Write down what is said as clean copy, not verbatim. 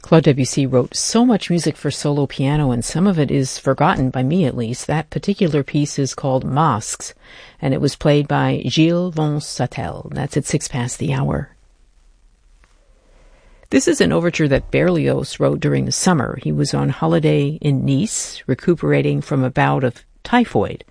Claude Debussy wrote so much music for solo piano, and some of it is forgotten, by me at least. That particular piece is called Masques, and it was played by Gilles Vonsattel. That's at 6 past the hour. This is an overture that Berlioz wrote during the summer. He was on holiday in Nice, recuperating from a bout of typhoid.